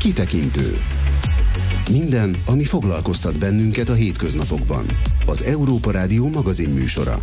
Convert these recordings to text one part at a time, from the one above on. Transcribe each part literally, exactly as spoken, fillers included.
Kitekintő. Minden, ami foglalkoztat bennünket a hétköznapokban. Az Európa Rádió magazinműsora.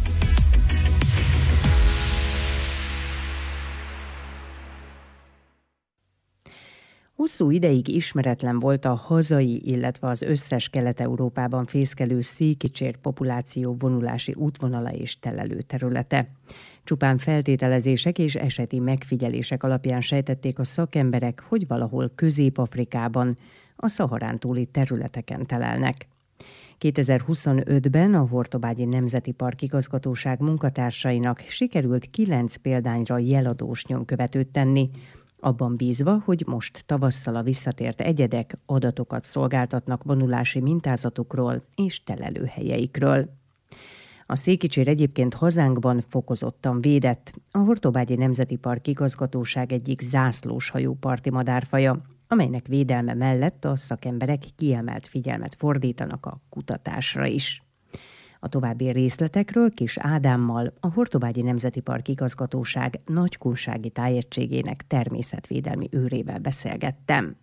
Hosszú ideig ismeretlen volt a hazai, illetve az összes Kelet-Európában fészkelő székicsér populáció vonulási útvonala és telelőterülete. Csupán feltételezések és eseti megfigyelések alapján sejtették a szakemberek, hogy valahol Közép-Afrikában, a Szaharán túli területeken telelnek. kétezer-huszonötben a Hortobágyi Nemzeti Park igazgatóság munkatársainak sikerült kilenc példányra jeladós nyomkövetőt tenni, abban bízva, hogy most tavasszal a visszatért egyedek adatokat szolgáltatnak vonulási mintázatukról és telelőhelyeikről. A székicsér egyébként hazánkban fokozottan védett, a Hortobágyi Nemzeti Park igazgatóság egyik zászlóshajó parti madárfaja, amelynek védelme mellett a szakemberek kiemelt figyelmet fordítanak a kutatásra is. A további részletekről Kis Ádámmal, a Hortobágyi Nemzeti Park igazgatóság nagykunsági tájegységének természetvédelmi őrével beszélgettem.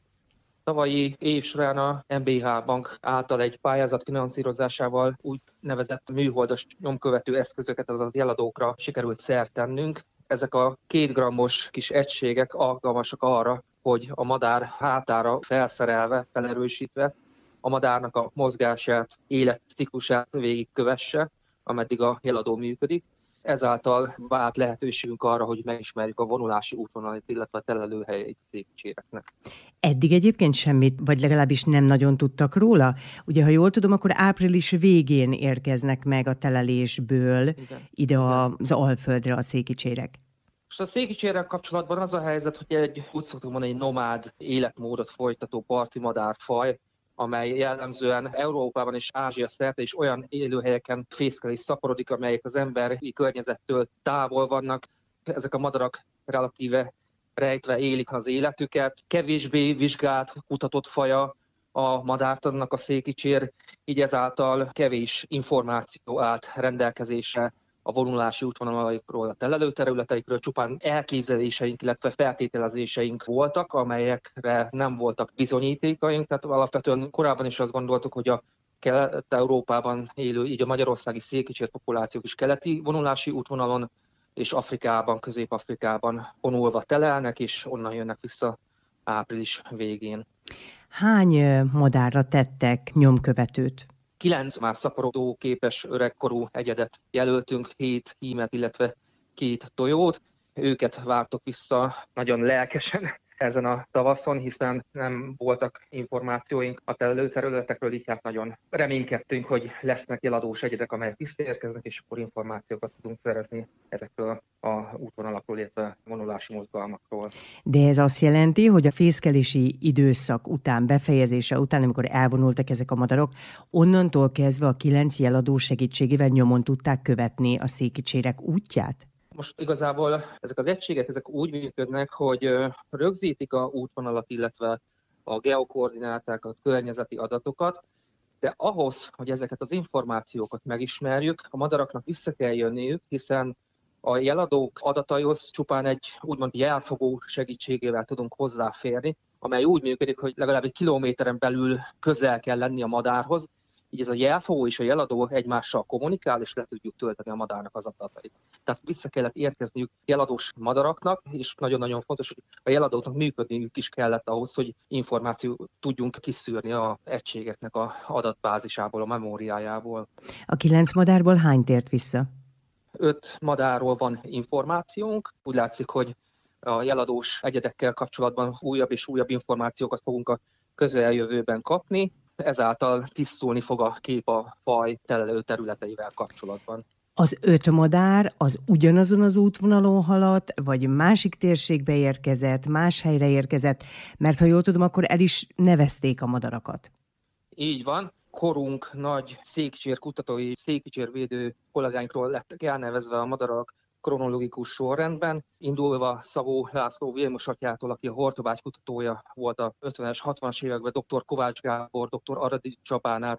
Tavalyi év során a em bé há Bank által egy pályázat finanszírozásával úgy nevezett műholdas nyomkövető eszközöket, azaz jeladókra sikerült szert tennünk. Ezek a két grammos kis egységek alkalmasak arra, hogy a madár hátára felszerelve, felerősítve a madárnak a mozgását, életciklusát végigkövesse, ameddig a jeladó működik. Ezáltal vált lehetőségünk arra, hogy megismerjük a vonulási útvonalat, illetve a telelőhelyeit a székicséreknek. Eddig egyébként semmit, vagy legalábbis nem nagyon tudtak róla? Ugye, ha jól tudom, akkor április végén érkeznek meg a telelésből igen, ide igen. az Alföldre a székicsérek. Most a székicsérrel kapcsolatban az a helyzet, hogy egy, úgy szoktunk mondani, egy nomád életmódot folytató parti madárfaj, amely jellemzően Európában és Ázsia szerte is olyan élőhelyeken fészkel és szaporodik, amelyek az emberi környezettől távol vannak. Ezek a madarak relatíve rejtve élik az életüket. Kevésbé vizsgált, kutatott faja a madártannak a székicsér, így ezáltal kevés információ állt rendelkezésre a vonulási útvonalaikról, a telelőterületeikről, csupán elképzeléseink, illetve feltételezéseink voltak, amelyekre nem voltak bizonyítékaink. Tehát alapvetően korábban is azt gondoltuk, hogy a Kelet-Európában élő, így a magyarországi székicsér populációk is keleti vonulási útvonalon, és Afrikában, Közép-Afrikában vonulva telelnek, és onnan jönnek vissza április végén. Hány madárra tettek nyomkövetőt? Kilenc már szaporodó képes öregkorú egyedet jelöltünk, hét hímet, illetve két tojót. Őket vártok vissza nagyon lelkesen ezen a tavaszon, hiszen nem voltak információink a telelőterületekről, így hát nagyon reménykedtünk, hogy lesznek jeladós egyedek, amelyek visszaérkeznek, és akkor információkat tudunk szerezni ezekről a útvonalakról, illetve vonulási mozgalmakról. De ez azt jelenti, hogy a fészkelési időszak után, befejezése után, amikor elvonultak ezek a madarak, onnantól kezdve a kilenc jeladó segítségével nyomon tudták követni a székicsérek útját? Most igazából ezek az egységek ezek úgy működnek, hogy rögzítik a útvonalat, illetve a geokoordinátákat, környezeti adatokat, de ahhoz, hogy ezeket az információkat megismerjük, a madaraknak vissza kell jönniük, hiszen a jeladók adataihoz csupán egy úgymond jelfogó segítségével tudunk hozzáférni, amely úgy működik, hogy legalább egy kilométeren belül közel kell lenni a madárhoz, így ez a jelfogó és a jeladó egymással kommunikál, és le tudjuk tölteni a madárnak az adatait. Tehát vissza kellett érkezniük jeladós madaraknak, és nagyon-nagyon fontos, hogy a jeladóknak működniük is kellett ahhoz, hogy információt tudjunk kiszűrni az egységeknek az adatbázisából, a memóriájából. A kilenc madárból hány tért vissza? Öt madárról van információnk. Úgy látszik, hogy a jeladós egyedekkel kapcsolatban újabb és újabb információkat fogunk a közeljövőben kapni. Ezáltal tisztulni fog a kép a faj telelő területeivel kapcsolatban. Az öt madár az ugyanazon az útvonalon haladt, vagy másik térségbe érkezett, más helyre érkezett, mert ha jól tudom, akkor el is nevezték a madarakat. Így van. Korunk nagy székicsér kutatói, székicsérvédő kollégáinkról lettek elnevezve a madarak kronológikus sorrendben, indulva Szabó László Vilmos atyától, aki a Hortobágy kutatója volt a ötvenes, hatvanas években, dr. Kovács Gábor, dr. Aradi Csabán át,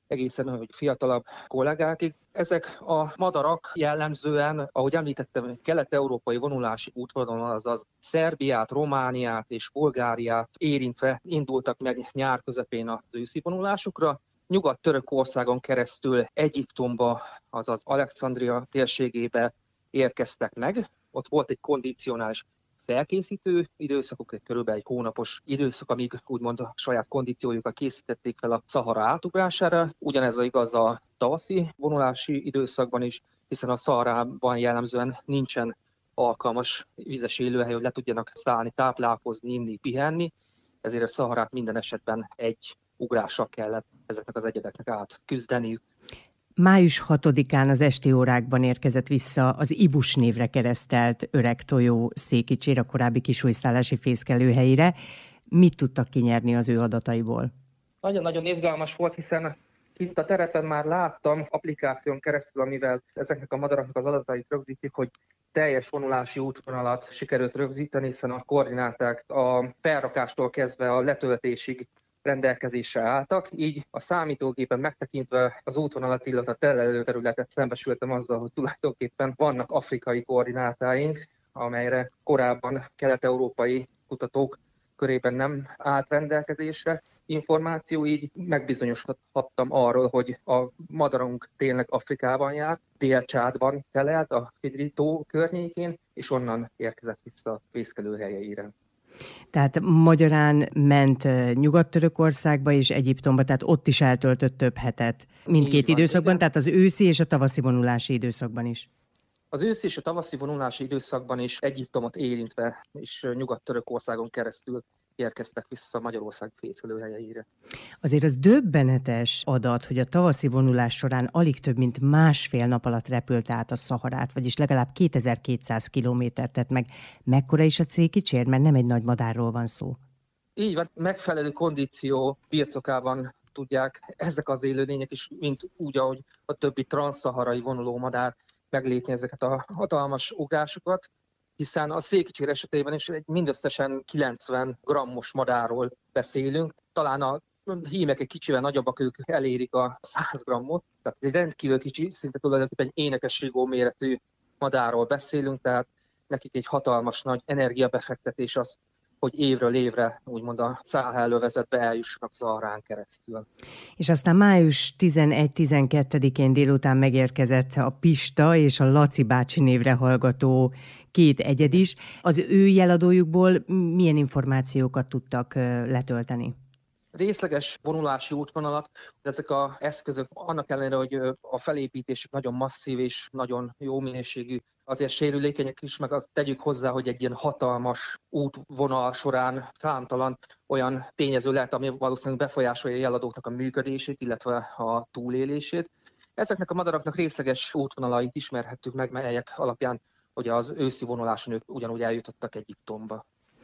egészen hogy fiatalabb kollégákig. Ezek a madarak jellemzően, ahogy említettem, kelet-európai vonulási útvonalon, azaz Szerbiát, Romániát és Bulgáriát érintve indultak meg nyár közepén az őszi vonulásukra. Nyugat-Törökországon keresztül Egyiptomba, azaz Alexandria térségébe érkeztek meg. Ott volt egy kondicionális felkészítő időszakuk, egy körülbelül egy hónapos időszak, amíg úgymond a saját kondíciójukat készítették fel a Szahara átugrására. Ugyanez a igaz a tavaszi vonulási időszakban is, hiszen a Szaharában jellemzően nincsen alkalmas vizes élőhely, hogy le tudjanak szállni, táplálkozni, inni, pihenni, ezért a Szaharát minden esetben egy ugrással kellett ezeknek az egyedeknek átküzdeniük. május hatodikán az esti órákban érkezett vissza az Ibus névre keresztelt öreg tojó Székicsér, a korábbi kisújszállási fészkelőhelyére. Mit tudtak kinyerni az ő adataiból? Nagyon-nagyon izgalmas volt, hiszen itt a terepen már láttam applikáción keresztül, amivel ezeknek a madaraknak az adatait rögzítik, hogy teljes vonulási útvonalat sikerült rögzíteni, hiszen a koordináták a felrakástól kezdve a letöltésig rendelkezésre álltak, így a számítógépen megtekintve az útvonalat, illetve a telelő területet szembesültem azzal, hogy tulajdonképpen vannak afrikai koordinátáink, amelyre korábban kelet-európai kutatók körében nem állt rendelkezésre információ, így megbizonyosodhattam arról, hogy a madarunk tényleg Afrikában jár, Dél-Csádban telelt, a Fidri-tó környékén, és onnan érkezett vissza a fészkelőhelyeire. Tehát magyarán ment Nyugat-Törökországba és Egyiptomba, tehát ott is eltöltött több hetet mindkét van, időszakban, igen. Tehát az őszi és a tavaszi vonulási időszakban is. Az őszi és a tavaszi vonulási időszakban is Egyiptomot érintve, és Nyugat-Törökországon keresztül érkeztek vissza Magyarország fészkelőhelyeire. Azért az döbbenetes adat, hogy a tavaszi vonulás során alig több mint másfél nap alatt repült át a Szaharát, vagyis legalább kétezer-kétszáz kilométert tett meg. Mekkora is a Székicsér, mert nem egy nagy madárról van szó. Így van, megfelelő kondíció birtokában tudják ezek az élőlények is, mint úgy, ahogy a többi transzszaharai vonuló madár meglépni ezeket a hatalmas ugrásokat, hiszen a Székicsér esetében is egy mindösszesen kilencven grammos madárról beszélünk. Talán a hímek egy kicsivel nagyobbak, ők elérik a száz grammot, tehát egy rendkívül kicsi, szinte tulajdonképpen egy énekesrigó méretű madárról beszélünk, tehát nekik egy hatalmas nagy energiabefektetés az, hogy évről évre úgymond a Száhel-övezetbe eljussanak Szaharán keresztül. És aztán május tizenegy-tizenkettedikén délután megérkezett a Pista és a Laci bácsi névre hallgató két egyed is. Az ő jeladójukból milyen információkat tudtak letölteni? Részleges vonulási útvonalat, ezek az eszközök annak ellenére, hogy a felépítésük nagyon masszív és nagyon jó minőségű, azért sérülékenyek is, meg azt tegyük hozzá, hogy egy ilyen hatalmas útvonal során számtalan olyan tényező lehet, ami valószínűleg befolyásolja a jeladóknak a működését, illetve a túlélését. Ezeknek a madaraknak részleges útvonalait ismerhettük meg, melyek alapján hogy az őszi vonuláson ők ugyanúgy eljutottak Egyiptomba.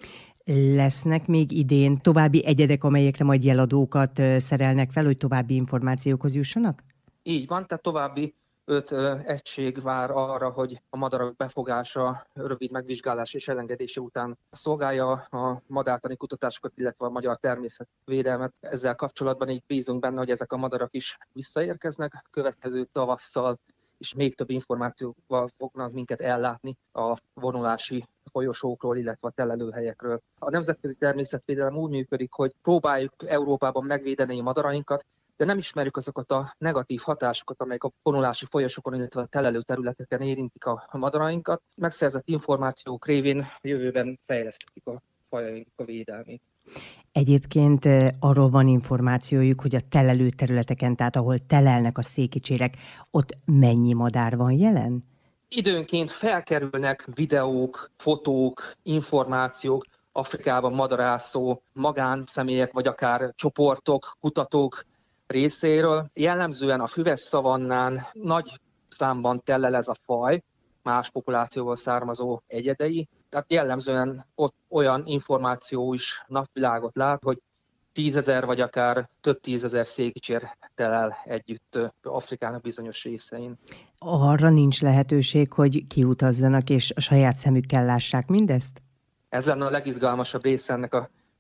Lesznek még idén további egyedek, amelyekre majd jeladókat szerelnek fel, hogy további információkhoz jussanak? Így van, tehát további öt egység vár arra, hogy a madarak befogása, rövid megvizsgálás és elengedése után szolgálja a madártani kutatásokat, illetve a magyar természetvédelmet. Ezzel kapcsolatban így bízunk benne, hogy ezek a madarak is visszaérkeznek következő tavasszal, és még több információval fognak minket ellátni a vonulási folyosókról, illetve a telelőhelyekről. A nemzetközi természetvédelem úgy működik, hogy próbáljuk Európában megvédeni a madarainkat, de nem ismerjük azokat a negatív hatásokat, amelyek a vonulási folyosókon, illetve a telelő területeken érintik a madarainkat. Megszerzett információk révén jövőben fejlesztjük a fajaink a védelmét. Egyébként arról van információjuk, hogy a telelő területeken, tehát ahol telelnek a székicsérek, ott mennyi madár van jelen? Időnként felkerülnek videók, fotók, információk Afrikában madarászó magánszemélyek, vagy akár csoportok, kutatók részéről. Jellemzően a füves szavannán nagy számban tellel ez a faj, más populációból származó egyedei. Tehát jellemzően ott olyan információ is napvilágot lát, hogy tízezer vagy akár több tízezer székicsér telel együtt Afrikának bizonyos részein. Arra nincs lehetőség, hogy kiutazzanak és a saját szemükkel lássák mindezt? Ez lenne a legizgalmasabb része ennek a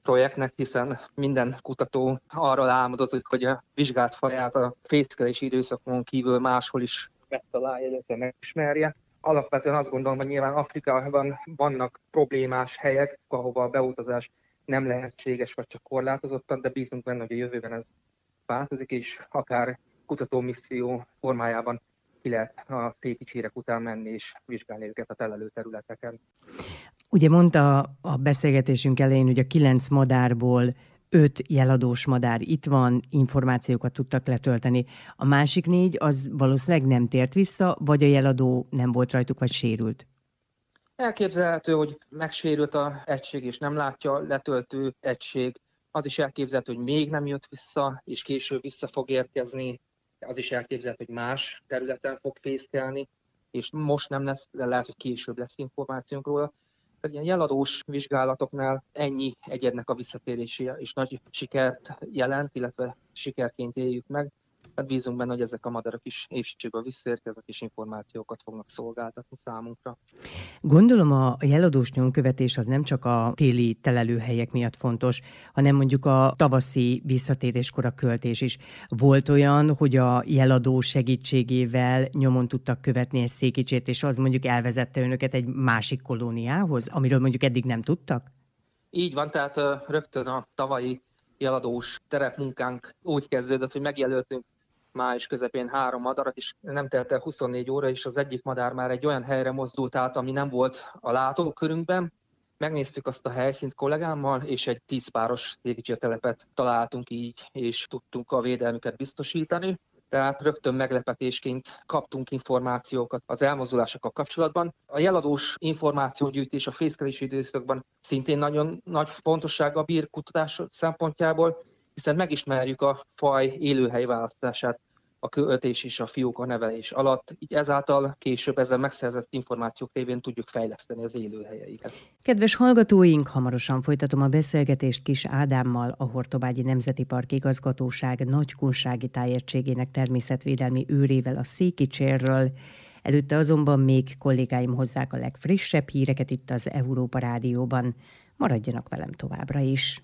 projektnek, hiszen minden kutató arra álmodozik, hogy a vizsgált faját a fészkelési időszakon kívül máshol is megtalálja, illetve megismerje. Alapvetően azt gondolom, hogy nyilván Afrikában vannak problémás helyek, ahova a beutazás nem lehetséges, vagy csak korlátozottan, de bízunk benne, hogy a jövőben ez változik, és akár kutatómisszió formájában ki lehet a székicsérek után menni és vizsgálni őket a telelő területeken. Ugye mondta a beszélgetésünk elején, hogy a kilenc madárból öt jeladós madár itt van, információkat tudtak letölteni. A másik négy az valószínűleg nem tért vissza, vagy a jeladó nem volt rajtuk, vagy sérült? Elképzelhető, hogy megsérült az egység, és nem látja a letöltő egység. Az is elképzelhető, hogy még nem jött vissza, és később vissza fog érkezni. Az is elképzelhető, hogy más területen fog fészkelni, és most nem lesz, de lehet, hogy később lesz információnk róla. Tehát ilyen jeladós vizsgálatoknál ennyi egyednek a visszatérése is nagy sikert jelent, illetve sikerként éljük meg. Tehát bízunk benne, hogy ezek a madarak is évségben visszaérkeznek, és információkat fognak szolgáltatni számunkra. Gondolom a jeladós nyomkövetés az nem csak a téli telelőhelyek miatt fontos, hanem mondjuk a tavaszi visszatéréskor a költés is. Volt olyan, hogy a jeladó segítségével nyomon tudtak követni egy székicsét, és az mondjuk elvezette önöket egy másik kolóniához, amiről mondjuk eddig nem tudtak? Így van, tehát rögtön a tavalyi jeladós terepmunkánk úgy kezdődött, hogy megjelöltünk május közepén három madarat, és nem telt el huszonnégy óra, és az egyik madár már egy olyan helyre mozdult át, ami nem volt a látókörünkben. Megnéztük azt a helyszínt kollégámmal, és egy tíz páros székicsételepet találtunk így, és tudtunk a védelmüket biztosítani. Tehát rögtön meglepetésként kaptunk információkat az elmozdulásokkal kapcsolatban. A jeladós információgyűjtés a fészkelési időszakban szintén nagyon nagy fontossággal bír kutatás szempontjából, hiszen megismerjük a faj élőhely választását a költés és a fióka nevelés alatt, így ezáltal később ezzel megszerzett információk révén tudjuk fejleszteni az élőhelyeiket. Kedves hallgatóink, hamarosan folytatom a beszélgetést Kis Ádámmal, a Hortobágyi Nemzeti Park Igazgatóság Nagykunsági Tájegységének természetvédelmi őrével a székicsérről. Előtte azonban még kollégáim hozzák a legfrissebb híreket itt az Európa Rádióban. Maradjanak velem továbbra is!